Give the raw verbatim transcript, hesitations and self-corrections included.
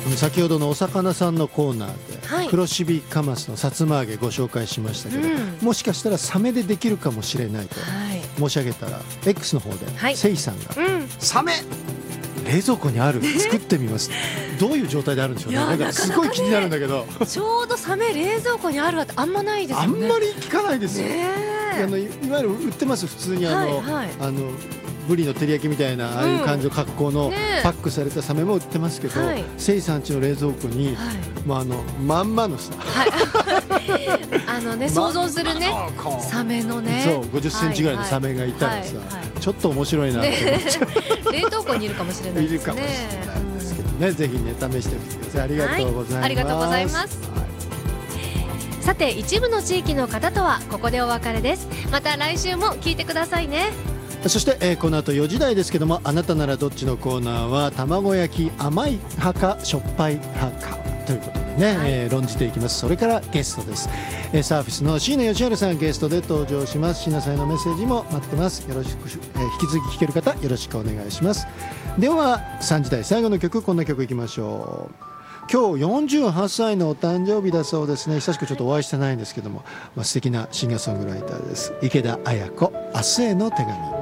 先ほどのお魚さんのコーナーで、はい、黒シビカマスのさつま揚げご紹介しましたけど、うん、もしかしたらサメでできるかもしれないと申し上げたら、はい、X の方で、はい、せいさんが、うん、サメ冷蔵庫にある作ってみますどういう状態であるんでしょうね。なんかすごい気になるんだけどちょうどサメ冷蔵庫にあるってあんまないですよね。 あんまり聞かないですよ、ね、あのいわゆる売ってます普通にあの、はいはい、あのブリの照り焼きみたいなああいう感じの格好のパックされたサメも売ってますけど、はい、せいさんちの冷蔵庫に、はい、まあ、あのまんまのさ、はいあのね、想像するねサメのねそうごじゅっセンチぐらいのサメがいたらさ、はいはい、ちょっと面白いなって思っちゃう、 ね、冷凍庫にいるかもしれないですね。 いるかもしれないんですけどね、ぜひね試してみてください。ありがとうございます、はい、ありがとうございます、はい。 さて一部の地域の方とはここでお別れです。また来週も聞いてくださいね。 そして、えー、この後よじ台ですけども、あなたならどっちのコーナーは卵焼き甘い派かしょっぱい派かということでね、はい、えー、論じていきます。それからゲストです、えー、サーフィスの椎名義治さんゲストで登場します。椎名さんへのメッセージも待ってます。よろしく、えー、引き続き聴ける方よろしくお願いします。ではさんじ台最後の曲、こんな曲いきましょう。今日よんじゅうはっさいのお誕生日だそうですね。久しくちょっとお会いしてないんですけども、まあ、素敵なシンガーソングライターです。池田綾子、明日への手紙。